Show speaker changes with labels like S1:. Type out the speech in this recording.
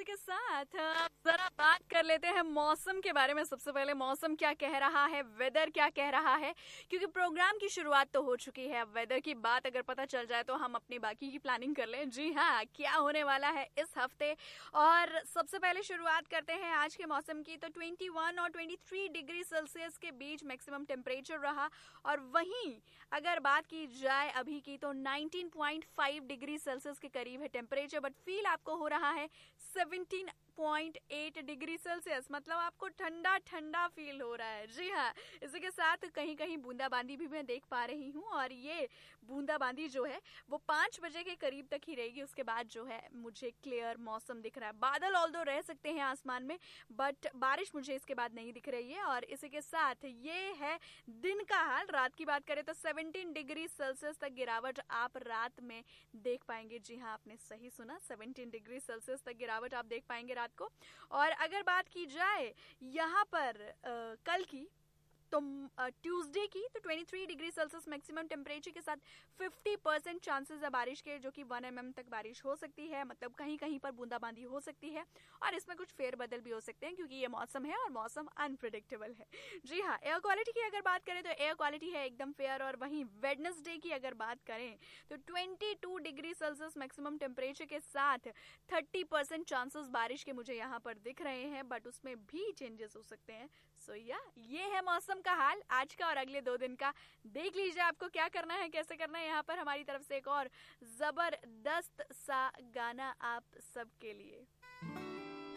S1: इसी के साथ अब जरा बात कर लेते हैं मौसम के बारे में। सबसे पहले मौसम क्या कह रहा है, वेदर क्या कह रहा है, क्योंकि प्रोग्राम की शुरुआत तो हो चुकी है। अब वेदर की बात अगर पता चल जाए तो हम अपनी बाकी की प्लानिंग कर लें। जी हाँ, क्या होने वाला है इस हफ्ते। और सबसे पहले शुरुआत करते हैं आज के मौसम की। तो 21 और 23 डिग्री सेल्सियस के बीच मैक्सिमम टेम्परेचर रहा। और वहीं अगर बात की जाए अभी की तो 19.5 डिग्री सेल्सियस के करीब है टेम्परेचर, बट फील आपको हो रहा है 17.8 डिग्री सेल्सियस। मतलब आपको ठंडा ठंडा फील हो रहा है। जी हाँ, इसी के साथ कहीं कहीं बूंदाबांदी भी मैं देख पा रही हूँ। और ये बूंदाबांदी जो है वो 5 बजे के करीब तक ही रहेगी। उसके बाद जो है मुझे क्लियर मौसम दिख रहा है। बादल ऑल्दो रह सकते हैं आसमान में, बट बारिश मुझे इसके बाद नहीं दिख रही है। और इसी के साथ ये है दिन का हाल। रात की बात करें तो 17 डिग्री सेल्सियस तक गिरावट आप रात में देख पाएंगे। जी हाँ, आपने सही सुना, 17 डिग्री सेल्सियस तक गिरावट आप देख पाएंगे रात को। और अगर बात की जाए यहाँ पर कल की, तो ट्यूसडे की, तो 23 डिग्री सेल्सियस मैक्सिमम टेम्परेचर के साथ 50% चांसेस है बारिश के, जो कि 1 mm तक बारिश हो सकती है। मतलब कहीं कहीं पर बूंदाबांदी हो सकती है और इसमें कुछ फेरबदल भी हो सकते हैं, क्योंकि ये मौसम है और मौसम अनप्रिडिक्टेबल है। जी हाँ, एयर क्वालिटी की अगर बात करें तो एयर क्वालिटी है एकदम फेयर। और वहीं वेडनेसडे की अगर बात करें तो 22 डिग्री सेल्सियस मैक्सिमम टेम्परेचर के साथ 30% चांसेस बारिश के मुझे यहाँ पर दिख रहे हैं, बट उसमें भी चेंजेस हो सकते हैं। सो या ये है मौसम का हाल आज का और अगले 2 दिन का। देख लीजिए आपको क्या करना है, कैसे करना है। यहाँ पर हमारी तरफ से एक और जबरदस्त सा गाना आप सबके लिए।